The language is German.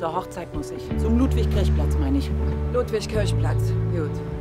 Zur Hochzeit muss ich. Zum Ludwig-Kirchplatz, meine ich. Ludwig-Kirchplatz. Gut.